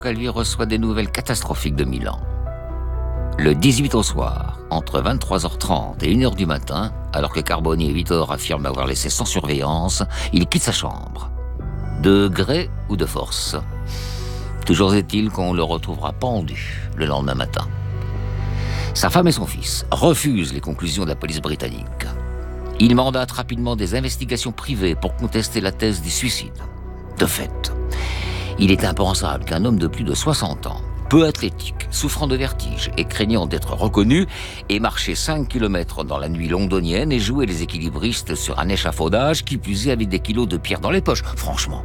Calvi reçoit des nouvelles catastrophiques de Milan. Le 18 au soir, entre 23h30 et 1h du matin, alors que Carboni et Vittor affirment l'avoir laissé sans surveillance, il quitte sa chambre. De gré ou de force. Toujours est-il qu'on le retrouvera pendu le lendemain matin. Sa femme et son fils refusent les conclusions de la police britannique. Il mandate rapidement des investigations privées pour contester la thèse du suicide. De fait, il est impensable qu'un homme de plus de 60 ans, peu athlétique, souffrant de vertige et craignant d'être reconnu, ait marché 5 km dans la nuit londonienne et joué les équilibristes sur un échafaudage qui plus est avec des kilos de pierre dans les poches. Franchement.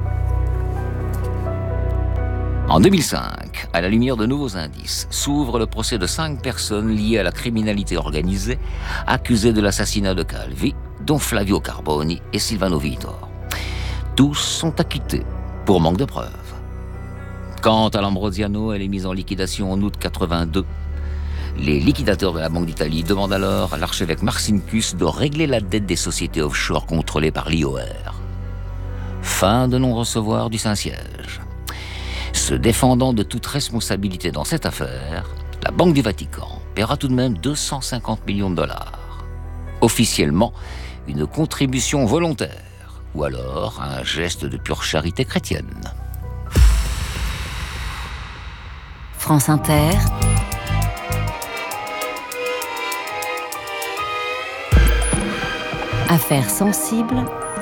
En 2005, à la lumière de nouveaux indices, s'ouvre le procès de 5 personnes liées à la criminalité organisée, accusées de l'assassinat de Calvi, dont Flavio Carboni et Silvano Vittor. Tous sont acquittés pour manque de preuves. Quant à l'Ambrosiano, elle est mise en liquidation en août 82. Les liquidateurs de la Banque d'Italie demandent alors à l'archevêque Marcinkus de régler la dette des sociétés offshore contrôlées par l'IOR. Fin de non-recevoir du Saint-Siège. Se défendant de toute responsabilité dans cette affaire, la Banque du Vatican paiera tout de même 250 millions de dollars. Officiellement, une contribution volontaire, ou alors un geste de pure charité chrétienne. France Inter. Affaires sensibles.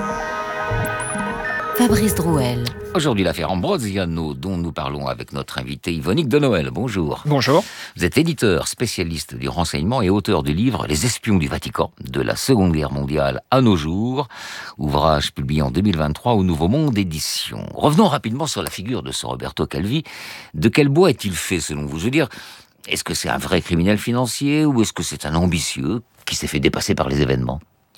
Fabrice Drouel. Aujourd'hui, l'affaire Ambrosiano, dont nous parlons avec notre invité Yvonique de Noël. Bonjour. Bonjour. Vous êtes éditeur, spécialiste du renseignement et auteur du livre « Les espions du Vatican, de la Seconde Guerre mondiale à nos jours », ouvrage publié en 2023 au Nouveau Monde Éditions. Revenons rapidement sur la figure de ce Roberto Calvi. De quel bois est-il fait, selon vous ? Je veux dire, est-ce que c'est un vrai criminel financier ou est-ce que c'est un ambitieux qui s'est fait dépasser par les événements ?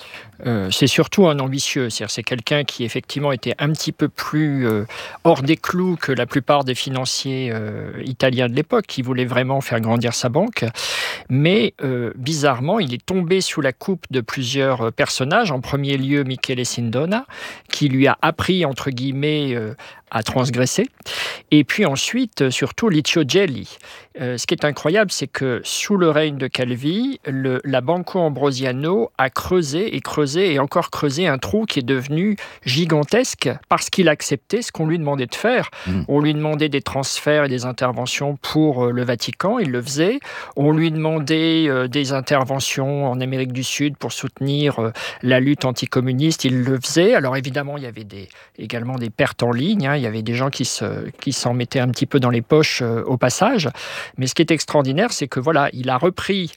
C'est surtout un ambitieux, c'est quelqu'un qui effectivement était un petit peu plus hors des clous que la plupart des financiers italiens de l'époque, qui voulaient vraiment faire grandir sa banque. Mais bizarrement, il est tombé sous la coupe de plusieurs personnages. En premier lieu, Michele Sindona, qui lui a appris, entre guillemets, à transgresser. Et puis ensuite, surtout, Licio Gelli. Ce qui est incroyable, c'est que sous le règne de Calvi, la Banco Ambrosiano a creusé et encore creusé un trou qui est devenu gigantesque parce qu'il acceptait ce qu'on lui demandait de faire. On lui demandait des transferts et des interventions pour le Vatican, il le faisait. On lui demandait des interventions en Amérique du Sud pour soutenir la lutte anticommuniste, il le faisait. Alors évidemment, il y avait également des pertes en ligne, il y avait des gens qui s'en mettaient un petit peu dans les poches au passage. Mais ce qui est extraordinaire, c'est que voilà, il a repris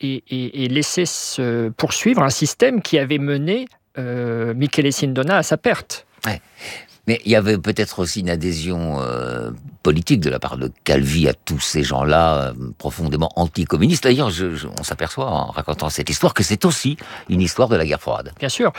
et laissé se poursuivre un système qui avait mené Michele Sindona à sa perte. Ouais. Mais il y avait peut-être aussi une adhésion politique de la part de Calvi à tous ces gens-là profondément anticommunistes. D'ailleurs, on s'aperçoit en racontant cette histoire que c'est aussi une histoire de la guerre froide. Bien sûr.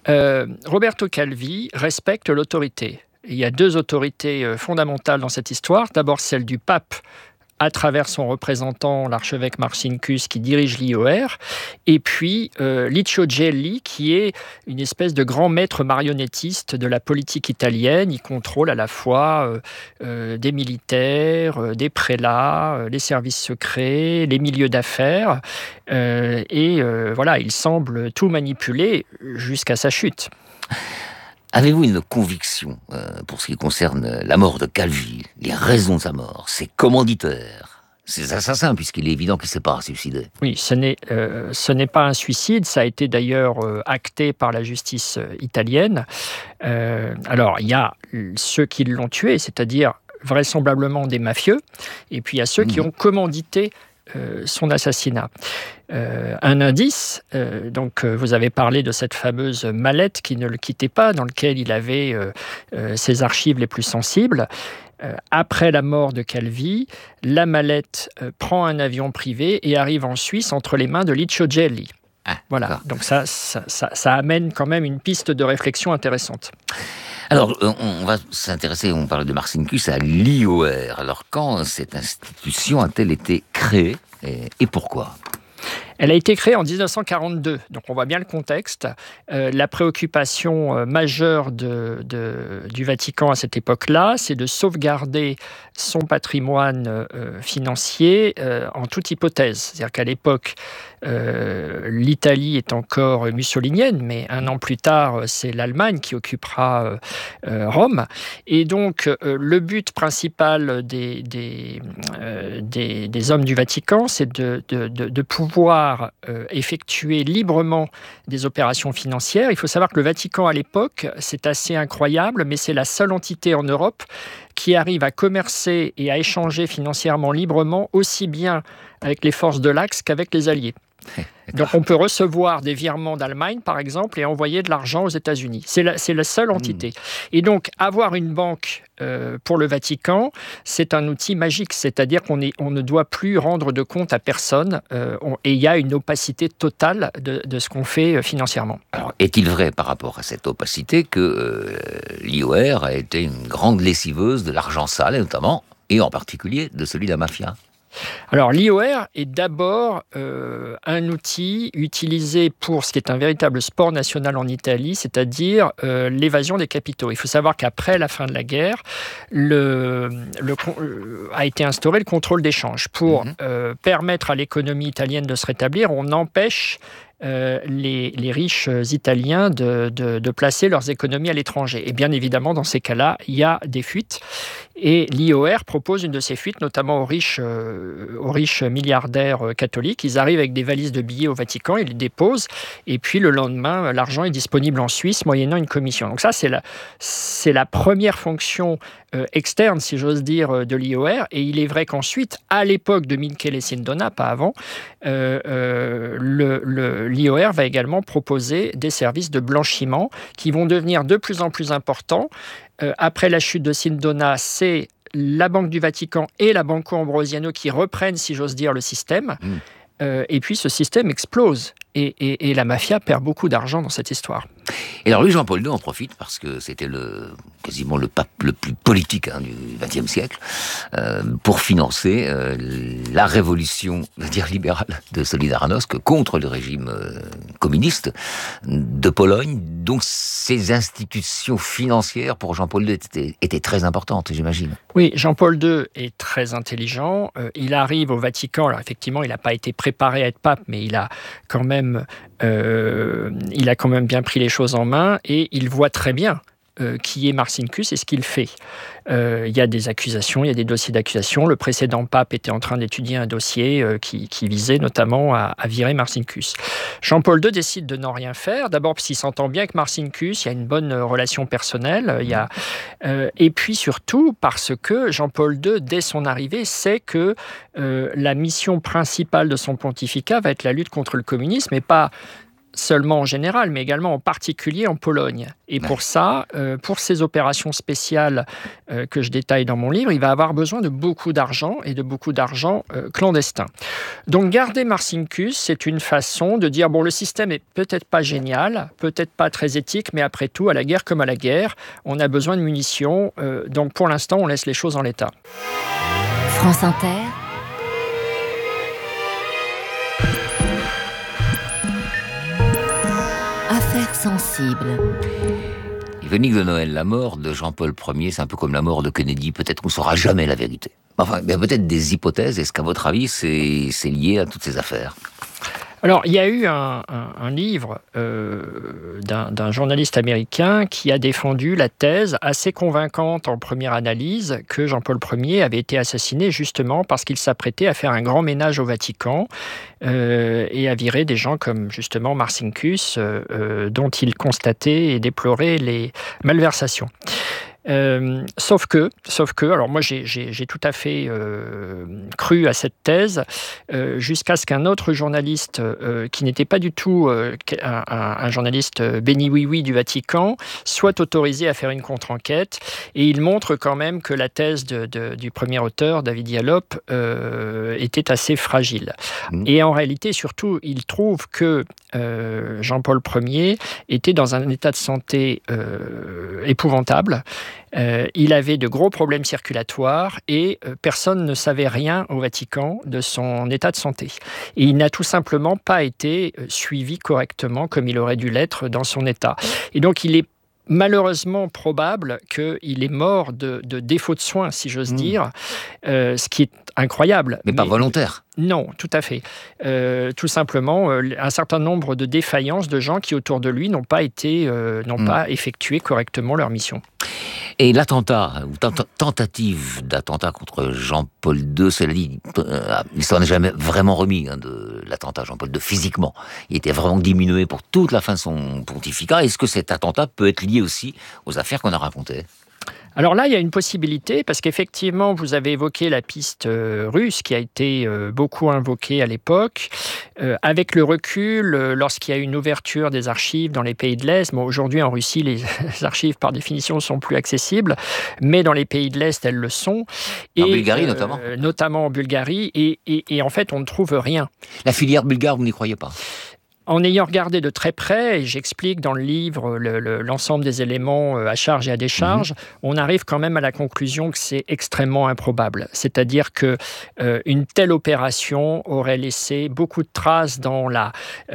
Roberto Calvi respecte l'autorité. Il y a 2 autorités fondamentales dans cette histoire. D'abord, celle du pape, à travers son représentant, l'archevêque Marcinkus, qui dirige l'IOR, et puis Licio Gelli, qui est une espèce de grand maître marionnettiste de la politique italienne. Il contrôle à la fois des militaires, des prélats, les services secrets, les milieux d'affaires, voilà, il semble tout manipuler jusqu'à sa chute. Avez-vous une conviction pour ce qui concerne la mort de Calvi, les raisons de sa mort, ses commanditaires, ses assassins, puisqu'il est évident qu'il ne s'est pas suicidé ? Oui, ce n'est pas un suicide, ça a été d'ailleurs acté par la justice italienne. Alors, il y a ceux qui l'ont tué, c'est-à-dire vraisemblablement des mafieux, et puis il y a ceux qui ont commandité son assassinat. Un indice, vous avez parlé de cette fameuse mallette qui ne le quittait pas, dans laquelle il avait ses archives les plus sensibles. Après la mort de Calvi, la mallette prend un avion privé et arrive en Suisse entre les mains de Licio Gelli. Voilà, donc ça amène quand même une piste de réflexion intéressante. Alors, on va s'intéresser, on parle de Marcinkus, à l'IOR. Alors, quand cette institution a-t-elle été créée et pourquoi ? Elle a été créée en 1942, donc on voit bien le contexte. La préoccupation majeure du Vatican à cette époque-là, c'est de sauvegarder son patrimoine financier en toute hypothèse. C'est-à-dire qu'à l'époque, l'Italie est encore mussolinienne, mais un an plus tard, c'est l'Allemagne qui occupera Rome. Et donc, le but principal des hommes du Vatican, c'est de pouvoir effectuer librement des opérations financières. Il faut savoir que le Vatican, à l'époque, c'est assez incroyable, mais c'est la seule entité en Europe qui arrive à commercer et à échanger financièrement librement, aussi bien avec les forces de l'Axe qu'avec les Alliés. Donc on peut recevoir des virements d'Allemagne, par exemple, et envoyer de l'argent aux États-Unis. C'est la seule entité. Et donc, avoir une banque pour le Vatican, c'est un outil magique. C'est-à-dire qu'on ne doit plus rendre de compte à personne et il y a une opacité totale de ce qu'on fait financièrement. Alors, est-il vrai, par rapport à cette opacité, que l'IOR a été une grande lessiveuse de l'argent sale, notamment, et en particulier de celui de la mafia ? Alors, l'IOR est d'abord un outil utilisé pour ce qui est un véritable sport national en Italie, c'est-à-dire l'évasion des capitaux. Il faut savoir qu'après la fin de la guerre, a été instauré le contrôle d'échange. Pour permettre à l'économie italienne de se rétablir, on empêche les riches italiens de placer leurs économies à l'étranger. Et bien évidemment, dans ces cas-là, il y a des fuites. Et l'IOR propose une de ces fuites, notamment aux riches milliardaires catholiques. Ils arrivent avec des valises de billets au Vatican, ils les déposent, et puis le lendemain, l'argent est disponible en Suisse, moyennant une commission. Donc ça, c'est la première fonction externe, si j'ose dire, de l'IOR. Et il est vrai qu'ensuite, à l'époque de Michele Sindona, pas avant, l'IOR va également proposer des services de blanchiment qui vont devenir de plus en plus importants. Après la chute de Sindona, c'est la Banque du Vatican et la Banco Ambrosiano qui reprennent, si j'ose dire, le système. Et puis ce système explose. Et la mafia perd beaucoup d'argent dans cette histoire. Et alors lui, Jean-Paul II en profite parce que c'était quasiment le pape le plus politique du XXe siècle pour financer la révolution, on va dire libérale, de Solidarnosc contre le régime communiste de Pologne. Donc ces institutions financières pour Jean-Paul II étaient très importantes, j'imagine. Oui, Jean-Paul II est très intelligent. Il arrive au Vatican. Alors effectivement, il n'a pas été préparé à être pape, mais il a quand même bien pris les choses en main et il voit très bien qui est Marcinkus et ce qu'il fait. Il y a des accusations, il y a des dossiers d'accusation. Le précédent pape était en train d'étudier un dossier qui visait notamment à virer Marcinkus. Jean-Paul II décide de n'en rien faire. D'abord parce qu'il s'entend bien avec Marcinkus, il y a une bonne relation personnelle. Et puis surtout parce que Jean-Paul II, dès son arrivée, sait que la mission principale de son pontificat va être la lutte contre le communisme et pas seulement en général, mais également en particulier en Pologne. Et pour ça, pour ces opérations spéciales que je détaille dans mon livre, il va avoir besoin de beaucoup d'argent et de beaucoup d'argent clandestin. Donc garder Marcinkus, c'est une façon de dire, bon, le système est peut-être pas génial, peut-être pas très éthique, mais après tout, à la guerre comme à la guerre, on a besoin de munitions. Donc pour l'instant, on laisse les choses en l'état. France Inter. Affaires sensibles. Véronique de Noël, la mort de Jean-Paul Ier, c'est un peu comme la mort de Kennedy. Peut-être qu'on ne saura jamais la vérité. Enfin, il y a peut-être des hypothèses. Est-ce qu'à votre avis, c'est lié à toutes ces affaires ? Alors, il y a eu un livre d'un journaliste américain qui a défendu la thèse assez convaincante en première analyse que Jean-Paul Ier avait été assassiné justement parce qu'il s'apprêtait à faire un grand ménage au Vatican et à virer des gens comme justement Marcinkus, dont il constatait et déplorait les malversations. Sauf que, alors moi j'ai tout à fait cru à cette thèse jusqu'à ce qu'un autre journaliste qui n'était pas du tout un journaliste béni oui du Vatican soit autorisé à faire une contre-enquête et il montre quand même que la thèse du premier auteur, David Yallop, était assez fragile. Et en réalité, surtout, il trouve que Jean-Paul Ier était dans un état de santé épouvantable Il avait de gros problèmes circulatoires et personne ne savait rien au Vatican de son état de santé. Et il n'a tout simplement pas été suivi correctement comme il aurait dû l'être dans son état. Et donc il est malheureusement probable qu'il est mort de défaut de soins, si j'ose dire, ce qui est incroyable. Mais pas volontaire. Non, tout à fait. Tout simplement, un certain nombre de défaillances de gens qui, autour de lui, n'ont pas effectué correctement leur mission. Et l'attentat, ou tentative d'attentat contre Jean-Paul II, cela dit, l'histoire n'est jamais vraiment remis de l'attentat Jean-Paul II physiquement. Il était vraiment diminué pour toute la fin de son pontificat. Est-ce que cet attentat peut être lié aussi aux affaires qu'on a racontées ? Alors là, il y a une possibilité, parce qu'effectivement, vous avez évoqué la piste russe, qui a été beaucoup invoquée à l'époque. Avec le recul, lorsqu'il y a eu une ouverture des archives dans les pays de l'Est, aujourd'hui en Russie, les archives par définition ne sont plus accessibles, mais dans les pays de l'Est, elles le sont. En Bulgarie notamment. Notamment en Bulgarie, et en fait, on ne trouve rien. La filière bulgare, vous n'y croyez pas ? En ayant regardé de très près, et j'explique dans le livre l'ensemble des éléments à charge et à décharge, on arrive quand même à la conclusion que c'est extrêmement improbable. C'est-à-dire que une telle opération aurait laissé beaucoup de traces dans la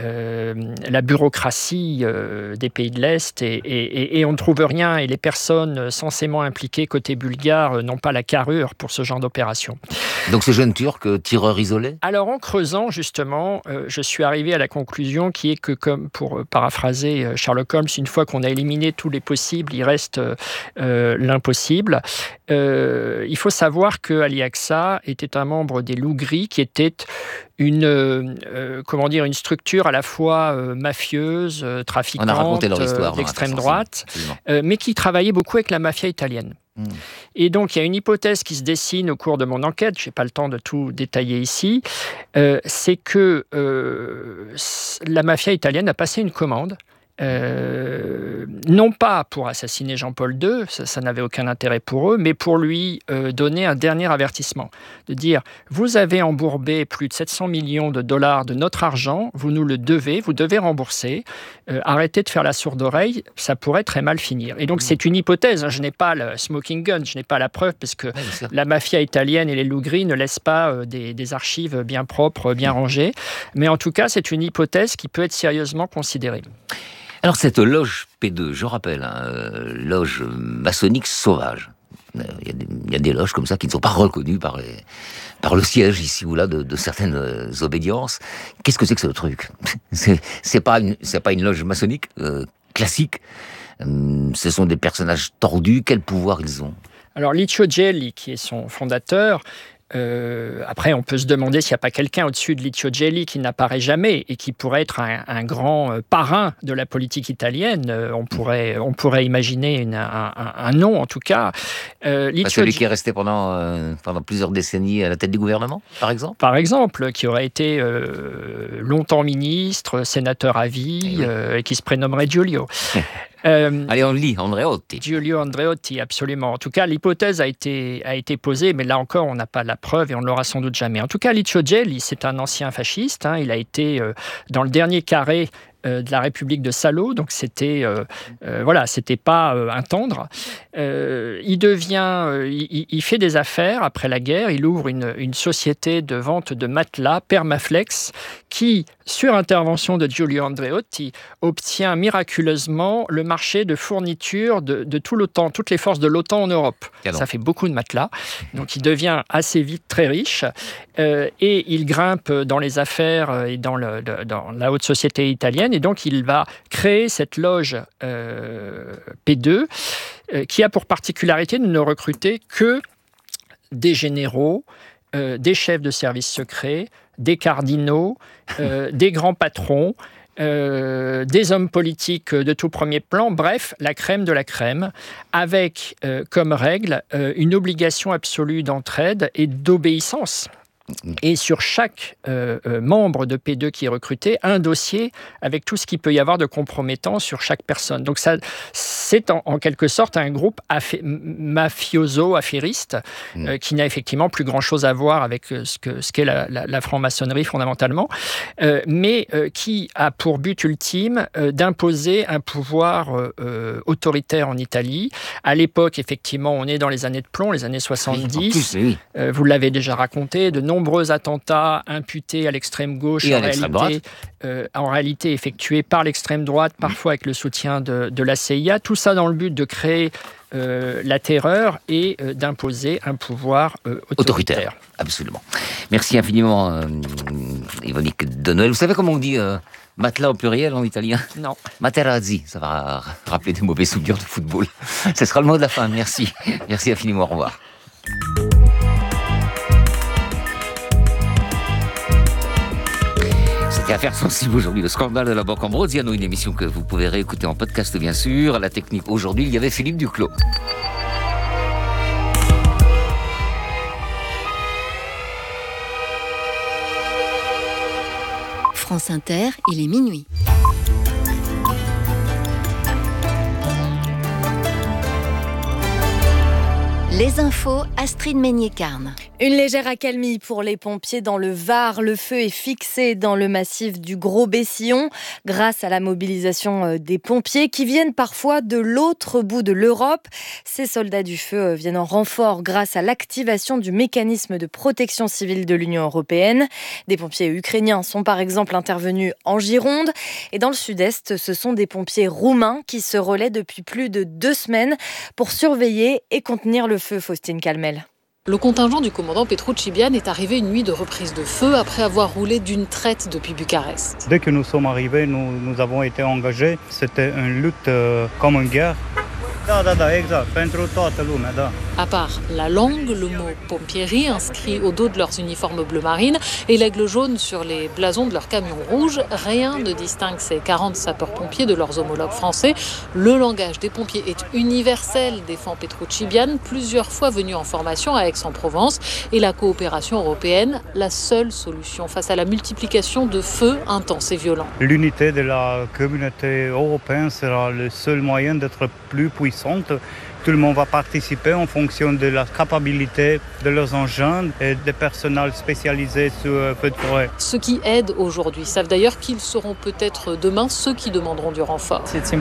bureaucratie des pays de l'Est et on ne trouve rien, et les personnes censément impliquées côté bulgare n'ont pas la carrure pour ce genre d'opération. Donc ce jeune Turc, tireur isolé ? Alors en creusant justement, je suis arrivé à la conclusion qui est que, comme pour paraphraser Sherlock Holmes, une fois qu'on a éliminé tous les possibles, il reste l'impossible. Il faut savoir que Ali Aqsa était un membre des loups gris, qui était une structure à la fois mafieuse, trafiquante, d'extrême droite, mais qui travaillait beaucoup avec la mafia italienne. Et donc, il y a une hypothèse qui se dessine au cours de mon enquête, je n'ai pas le temps de tout détailler ici, c'est que la mafia italienne a passé une commande, non pas pour assassiner Jean-Paul II, ça n'avait aucun intérêt pour eux, mais pour lui donner un dernier avertissement, de dire « Vous avez embourbé plus de 700 millions de dollars de notre argent, vous nous le devez, vous devez rembourser, arrêtez de faire la sourde oreille, ça pourrait très mal finir. » Et donc c'est une hypothèse, je n'ai pas le smoking gun, je n'ai pas la preuve, parce que la mafia italienne et les loups gris ne laissent pas des archives bien propres, bien rangées, mais en tout cas c'est une hypothèse qui peut être sérieusement considérée. Alors cette loge P2, je rappelle, loge maçonnique sauvage. Il y a des loges comme ça qui ne sont pas reconnues par le siège ici ou là de certaines obédiences. Qu'est-ce que c'est que ce truc ? C'est pas une loge maçonnique classique. Ce sont des personnages tordus. Quel pouvoir ils ont ? Alors Licio Gelli, qui est son fondateur, après, on peut se demander s'il n'y a pas quelqu'un au-dessus de Licio Gelli qui n'apparaît jamais et qui pourrait être un grand parrain de la politique italienne. On pourrait imaginer un nom, en tout cas. Celui qui est resté pendant plusieurs décennies à la tête du gouvernement, par exemple ? Par exemple, qui aurait été longtemps ministre, sénateur à vie, et qui se prénommerait Giulio. Allez, on le lit, Andreotti. Giulio Andreotti, absolument. En tout cas, l'hypothèse a été posée, mais là encore, on n'a pas la preuve et on ne l'aura sans doute jamais. En tout cas, Licio Gelli, c'est un ancien fasciste. Il a été dans le dernier carré de la République de Salo, donc c'était pas un tendre. Il fait des affaires après la guerre, il ouvre une société de vente de matelas, Permaflex, qui, sur intervention de Giulio Andreotti, obtient miraculeusement le marché de fourniture de tout l'OTAN, toutes les forces de l'OTAN en Europe. Ça fait beaucoup de matelas, donc il devient assez vite très riche, et il grimpe dans les affaires et dans la haute société italienne, et donc il va créer cette loge P2 qui a pour particularité de ne recruter que des généraux, des chefs de services secrets, des cardinaux, des grands patrons, des hommes politiques de tout premier plan, bref, la crème de la crème, avec comme règle une obligation absolue d'entraide et d'obéissance Et sur chaque membre de P2 qui est recruté, un dossier avec tout ce qu'il peut y avoir de compromettant sur chaque personne. Donc ça, c'est en quelque sorte un groupe mafioso-affairiste qui n'a effectivement plus grand-chose à voir avec ce qu'est la franc-maçonnerie fondamentalement, mais qui a pour but ultime d'imposer un pouvoir autoritaire en Italie. À l'époque, effectivement, on est dans les années de plomb, les années 70. Oui. Vous l'avez déjà raconté, de nombreux attentats imputés à l'extrême gauche, en réalité effectués par l'extrême droite, parfois avec le soutien de la CIA. Tout ça dans le but de créer la terreur et d'imposer un pouvoir autoritaire. Absolument. Merci infiniment, Yvonique de Noël. Vous savez comment on dit matelas au pluriel en italien? Non. Materazzi, ça va rappeler des mauvais souvenirs de football. Ce sera le mot de la fin. Merci. Merci infiniment. Au revoir. C'était Affaires sensibles aujourd'hui, le scandale de la Banque Ambrosiano, une émission que vous pouvez réécouter en podcast bien sûr. À la technique aujourd'hui, il y avait Philippe Duclos. France Inter, il est minuit. Les infos, Astrid Meignet-Carne. Une légère accalmie pour les pompiers dans le Var. Le feu est fixé dans le massif du Gros-Bessillon grâce à la mobilisation des pompiers qui viennent parfois de l'autre bout de l'Europe. Ces soldats du feu viennent en renfort grâce à l'activation du mécanisme de protection civile de l'Union européenne. Des pompiers ukrainiens sont par exemple intervenus en Gironde. Et dans le sud-est, ce sont des pompiers roumains qui se relaient depuis plus de 2 semaines pour surveiller et contenir le feu. Faustine Calmel. Le contingent du commandant Petrucci Bian est arrivé une nuit de reprise de feu après avoir roulé d'une traite depuis Bucarest. Dès que nous sommes arrivés, nous avons été engagés. C'était une lutte comme une guerre. Exact. À part la langue, le mot pompierie inscrit au dos de leurs uniformes bleu marine et l'aigle jaune sur les blasons de leurs camions rouges, rien ne distingue ces 40 sapeurs-pompiers de leurs homologues français. Le langage des pompiers est universel, défend Petrucci Bian, plusieurs fois venu en formation à Aix-en-Provence, et la coopération européenne, la seule solution face à la multiplication de feux intenses et violents. L'unité de la communauté européenne sera le seul moyen d'être plus puissante. Tout le monde va participer en fonction de la capacité de leurs engins et des personnels spécialisés sur feux de forêt. Ceux qui aident aujourd'hui savent d'ailleurs qu'ils seront peut-être demain ceux qui demanderont du renfort.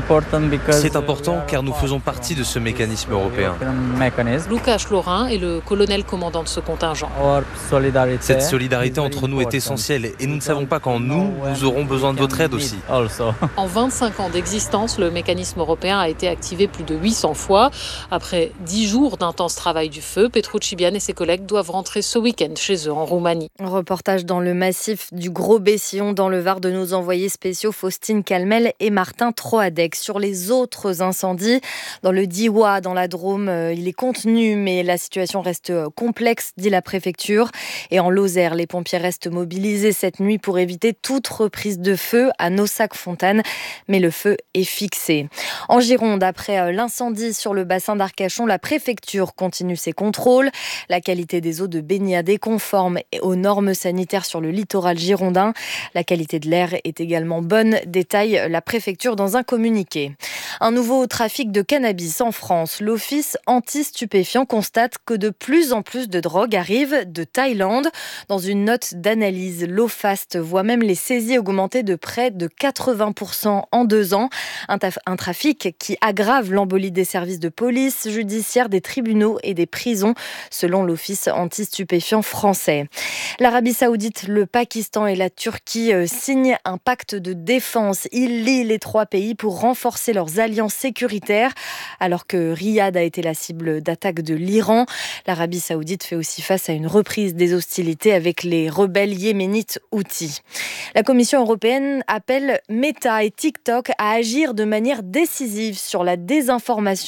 C'est important car nous faisons partie de ce mécanisme européen. Lucas Laurin est le colonel commandant de ce contingent. Cette solidarité entre nous est essentielle et nous ne savons pas quand nous aurons besoin de votre aide aussi. En 25 ans d'existence, le mécanisme européen a été activé plus de 800 fois. Après 10 jours d'intense travail du feu, Petrucci Bian et ses collègues doivent rentrer ce week-end chez eux en Roumanie. Reportage dans le massif du Gros-Bessillon dans le Var de nos envoyés spéciaux Faustine Calmel et Martin Troadec. Sur les autres incendies, dans le Diois, dans la Drôme, il est contenu, mais la situation reste complexe, dit la préfecture. Et en Lozère, les pompiers restent mobilisés cette nuit pour éviter toute reprise de feu à Naussac-Fontaine, mais le feu est fixé. En Gironde, après l'incendie sur le bassin d'Arcachon, la préfecture continue ses contrôles. La qualité des eaux de baignade est conforme aux normes sanitaires sur le littoral girondin. La qualité de l'air est également bonne, détaille la préfecture dans un communiqué. Un nouveau trafic de cannabis en France. L'Office anti-stupéfiants constate que de plus en plus de drogues arrivent de Thaïlande. Dans une note d'analyse, l'OFAST voit même les saisies augmenter de près de 80% en 2 ans. Un trafic qui aggrave l'embolie des services de police judiciaire, des tribunaux et des prisons, selon l'Office anti-stupéfiants français. L'Arabie Saoudite, le Pakistan et la Turquie signent un pacte de défense. Ils lient les 3 pays pour renforcer leurs alliances sécuritaires, alors que Riyad a été la cible d'attaques de l'Iran. L'Arabie Saoudite fait aussi face à une reprise des hostilités avec les rebelles yéménites Houthis. La Commission européenne appelle Meta et TikTok à agir de manière décisive sur la désinformation,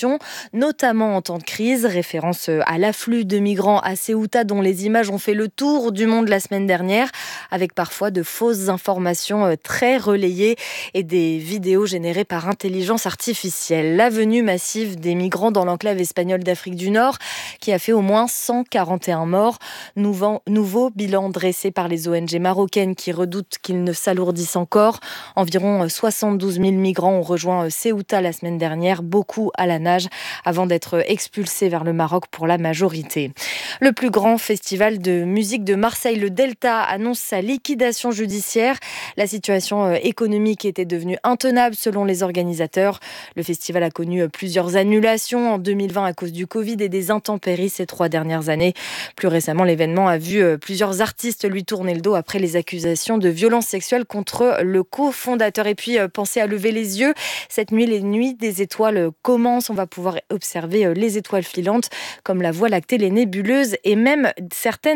notamment en temps de crise. Référence à l'afflux de migrants à Ceuta dont les images ont fait le tour du monde la semaine dernière, avec parfois de fausses informations très relayées et des vidéos générées par intelligence artificielle. La venue massive des migrants dans l'enclave espagnole d'Afrique du Nord qui a fait au moins 141 morts. Nouveau bilan dressé par les ONG marocaines qui redoutent qu'il ne s'alourdisse encore. Environ 72 000 migrants ont rejoint Ceuta la semaine dernière, beaucoup à la nage, avant d'être expulsés vers le Maroc pour la majorité. Le plus grand festival de musique de Marseille, le Delta, annonce sa liquidation judiciaire. La situation économique était devenue intenable selon les organisateurs. Le festival a connu plusieurs annulations en 2020 à cause du Covid et des intempéries ces 3 dernières années. Plus récemment, l'événement a vu plusieurs artistes lui tourner le dos après les accusations de violences sexuelles contre le cofondateur. Et puis, pensez à lever les yeux. Cette nuit, les nuits des étoiles commencent. On va pouvoir observer les étoiles filantes comme la Voie lactée, les nébuleuses et même certaines